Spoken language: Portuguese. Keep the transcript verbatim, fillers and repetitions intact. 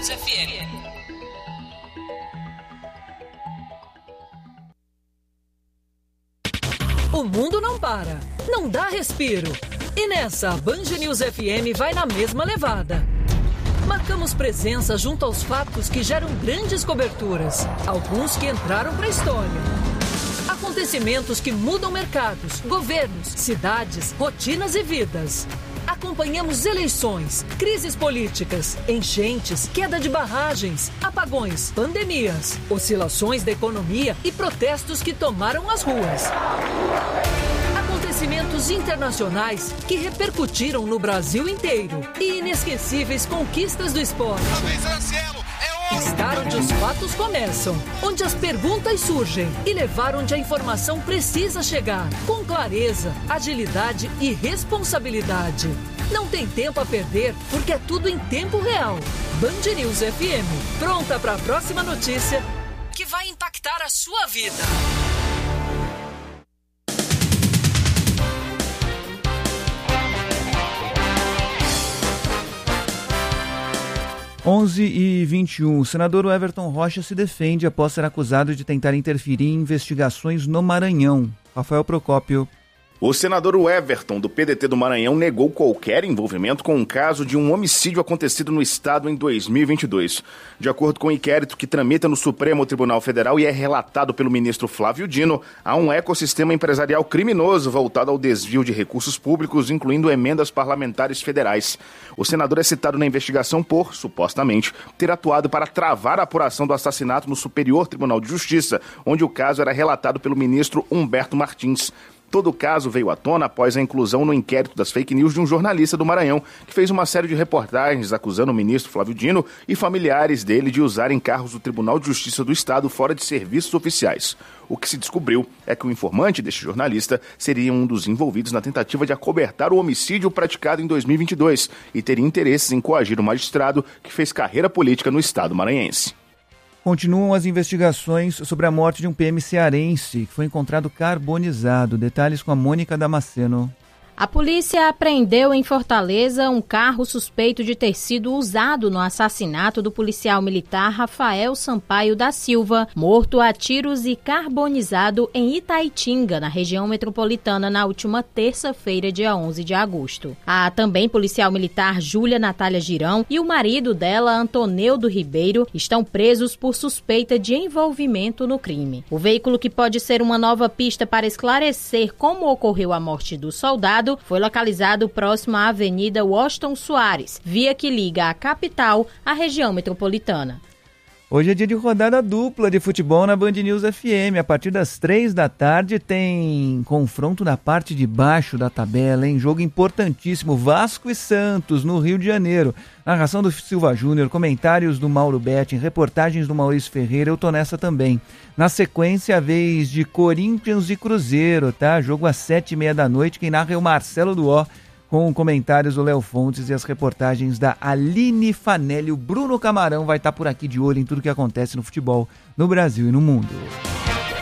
News F M. O mundo não para, não dá respiro. E nessa, a Band News F M vai na mesma levada. Marcamos presença junto aos fatos que geram grandes coberturas, alguns que entraram para a história. Acontecimentos que mudam mercados, governos, cidades, rotinas e vidas. Acompanhamos eleições, crises políticas, enchentes, queda de barragens, apagões, pandemias, oscilações da economia e protestos que tomaram as ruas. Acontecimentos internacionais que repercutiram no Brasil inteiro e inesquecíveis conquistas do esporte. Estar onde os fatos começam, onde as perguntas surgem e levar onde a informação precisa chegar, com clareza, agilidade e responsabilidade. Não tem tempo a perder, porque é tudo em tempo real. Band News F M, pronta para a próxima notícia que vai impactar a sua vida. onze e vinte e um. O senador Everton Rocha se defende após ser acusado de tentar interferir em investigações no Maranhão. Rafael Procópio. O senador Everton, do P D T do Maranhão, negou qualquer envolvimento com um caso de um homicídio acontecido no estado em dois mil e vinte e dois. De acordo com o inquérito que tramita no Supremo Tribunal Federal e é relatado pelo ministro Flávio Dino, há um ecossistema empresarial criminoso voltado ao desvio de recursos públicos, incluindo emendas parlamentares federais. O senador é citado na investigação por, supostamente, ter atuado para travar a apuração do assassinato no Superior Tribunal de Justiça, onde o caso era relatado pelo ministro Humberto Martins. Todo o caso veio à tona após a inclusão no inquérito das fake news de um jornalista do Maranhão, que fez uma série de reportagens acusando o ministro Flávio Dino e familiares dele de usarem carros do Tribunal de Justiça do Estado fora de serviços oficiais. O que se descobriu é que o informante deste jornalista seria um dos envolvidos na tentativa de acobertar o homicídio praticado em dois mil e vinte e dois e teria interesses em coagir o magistrado que fez carreira política no estado maranhense. Continuam as investigações sobre a morte de um P M cearense que foi encontrado carbonizado. Detalhes com a Mônica Damasceno. A polícia apreendeu em Fortaleza um carro suspeito de ter sido usado no assassinato do policial militar Rafael Sampaio da Silva, morto a tiros e carbonizado em Itaitinga, na região metropolitana, na última terça-feira, dia onze de agosto. A também policial militar Júlia Natália Girão e o marido dela, Antoneudo Ribeiro, estão presos por suspeita de envolvimento no crime. O veículo, que pode ser uma nova pista para esclarecer como ocorreu a morte do soldado, foi localizado próximo à Avenida Washington Soares, via que liga a capital à região metropolitana. Hoje é dia de rodada dupla de futebol na Band News F M. A partir das três da tarde tem confronto na parte de baixo da tabela, hein? Jogo importantíssimo, Vasco e Santos, no Rio de Janeiro. Narração do Silva Júnior, comentários do Mauro Betting, reportagens do Maurício Ferreira, eu tô nessa também. Na sequência, a vez de Corinthians e Cruzeiro, tá? Jogo às sete e meia da noite, quem narra é o Marcelo Duó, com comentários do Léo Fontes e as reportagens da Aline Fanelli. O Bruno Camarão vai estar por aqui de olho em tudo que acontece no futebol no Brasil e no mundo.